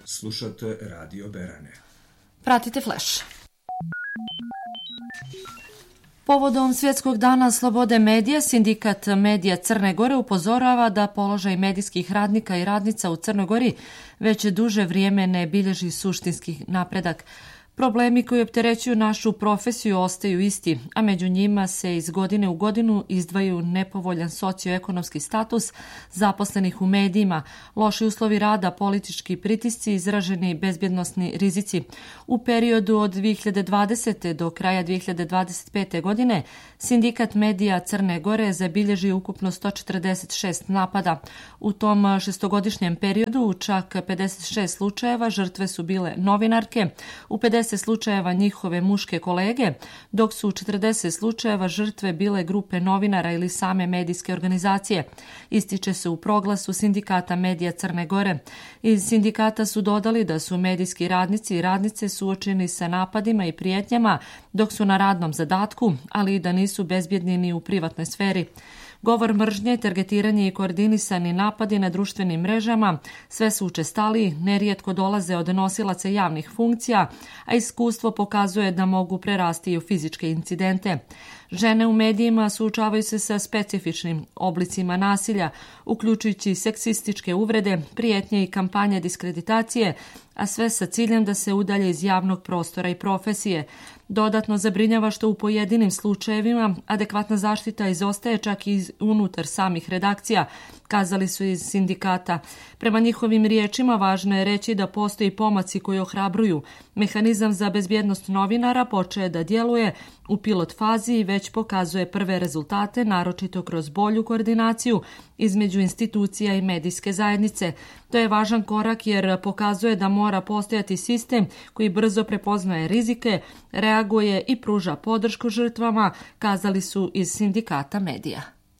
Slušate Radio Berane. Pratite Flash. Povodom Svjetskog dana slobode medija, Sindikat medija Crne Gore upozorava da položaj medijskih radnika i radnica u Crnoj Gori već duže vrijeme ne bilježi suštinski napredak. Problemi koji opterećuju našu profesiju ostaju isti, a među njima se iz godine u godinu izdvajaju nepovoljan socioekonomski status zaposlenih u medijima, loši uslovi rada, politički pritisci, izraženi bezbjednosni rizici. U periodu od 2020. do kraja 2025. godine Sindikat medija Crne Gore zabilježi ukupno 146 napada. U tom šestogodišnjem periodu u čak 56 slučajeva žrtve su bile novinarke, u 50 slučajeva njihove muške kolege, dok su u 40 slučajeva žrtve bile grupe novinara ili same medijske organizacije. Ističe se u proglasu Sindikata medija Crne Gore. Iz sindikata su dodali da su medijski radnici i radnice suočeni sa napadima i prijetnjama dok su na radnom zadatku, ali i da nisu bezbjedni ni u privatnoj sferi. Govor mržnje, targetiranje i koordinisani napadi na društvenim mrežama sve su učestaliji, nerijetko dolaze od nosilaca javnih funkcija, a iskustvo pokazuje da mogu prerasti i u fizičke incidente. Žene u medijima suočavaju se sa specifičnim oblicima nasilja, uključujući seksističke uvrede, prijetnje i kampanje diskreditacije, a sve sa ciljem da se udalje iz javnog prostora i profesije. Dodatno zabrinjava što u pojedinim slučajevima adekvatna zaštita izostaje čak i unutar samih redakcija, kazali su iz sindikata. Prema njihovim riječima važno je reći da postoji pomaci koji ohrabruju. Mehanizam za bezbjednost novinara počeo da djeluje u pilot fazi i već pokazuje prve rezultate, naročito kroz bolju koordinaciju između institucija i medijske zajednice. To je važan korak jer pokazuje da mora postojati sistem koji brzo prepoznaje rizike, reaguje i pruža podršku žrtvama, kazali su iz Sindikata medija.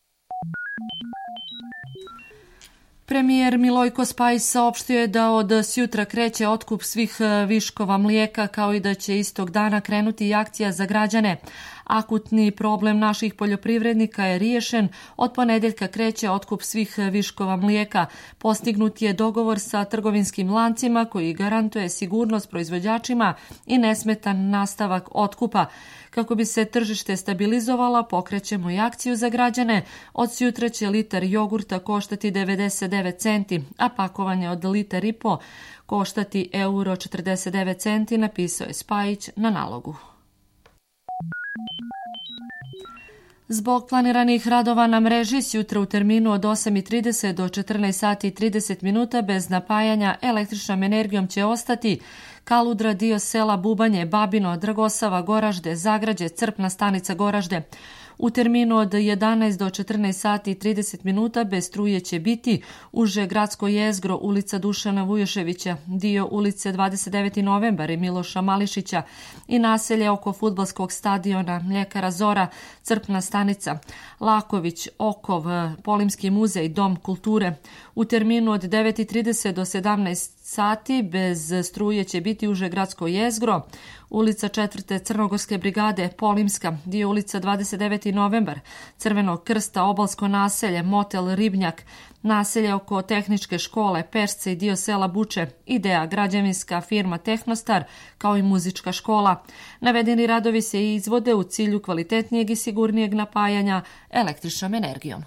Premijer Milojko Spajić saopštio je da od sjutra kreće otkup svih viškova mlijeka, kao i da će istog dana krenuti i akcija za građane. Akutni problem naših poljoprivrednika je riješen, od ponedjeljka kreće otkup svih viškova mlijeka. Postignut je dogovor sa trgovinskim lancima koji garantuje sigurnost proizvođačima i nesmetan nastavak otkupa. Kako bi se tržište stabilizovala, pokrećemo i akciju za građane. Od sjutra će litar jogurta koštati 99 centi, a pakovanje od litar i po koštati €49, napisao je Spajić na nalogu. Zbog planiranih radova na mreži sjutra u terminu od 8:30 do 14:30 bez napajanja električnom energijom će ostati Kaludra, dio sela Bubanje, Babino, Dragosava, Goražde, Zagrađe, Crpna stanica Goražde. U terminu od 11 do 14:30 bez struje će biti uže gradsko jezgro, ulica Dušana Vujoševića, dio ulice 29. novembar i Miloša Mališića i naselje oko fudbalskog stadiona, Mljekara Zora, Crpna stanica, Laković, Okov, Polimski muzej, Dom kulture. U terminu od 9:30 do 17 sati bez struje će biti uže gradsko jezgro, ulica 4. Crnogorske brigade, Polimska, dio ulica 29. novembar, Crvenog krsta, Obalsko naselje, motel Ribnjak, naselje oko tehničke škole, Pešce i dio sela Buče, Ideja, građevinska firma Tehnostar, kao i muzička škola. Navedeni radovi se izvode u cilju kvalitetnijeg i sigurnijeg napajanja električnom energijom.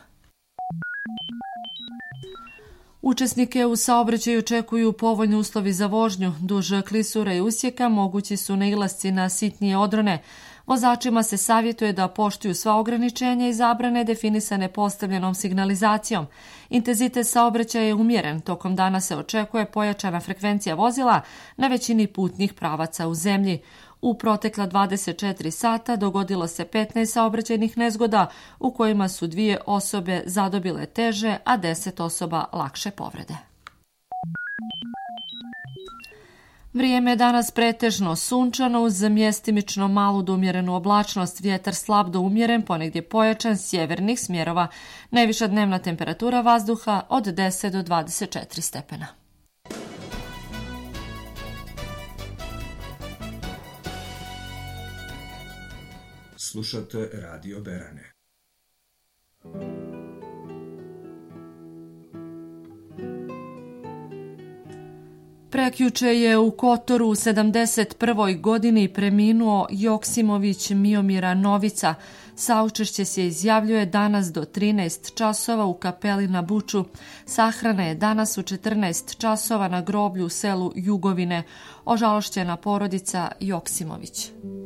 Učesnike u saobraćaju očekuju povoljni uslovi za vožnju. Duž klisura i usjeka mogući su nailasci na sitnije odrone. Vozačima se savjetuje da poštuju sva ograničenja i zabrane definisane postavljenom signalizacijom. Intenzitet saobraćaja je umjeren. Tokom dana se očekuje pojačana frekvencija vozila na većini putnih pravaca u zemlji. U protekla 24 sata dogodilo se 15 saobraćajnih nezgoda u kojima su 2 osobe zadobile teže, a 10 osoba lakše povrede. Vrijeme je danas pretežno sunčano uz mjestimično malu do umjerenu oblačnost, vjetar slab do umjeren, ponegdje pojačan sjevernih smjerova. Najviša dnevna temperatura vazduha od 10 do 24 stepena. Slušate Radio Berane. Prekjuče je u Kotoru u 71. godini preminuo Joksimović Miomira Novica. Saučešće se izjavljuje danas do 13 časova u kapeli na Buču. Sahrana je danas u 14 časova na groblju u selu Jugovine. Ožalošćena porodica Joksimović.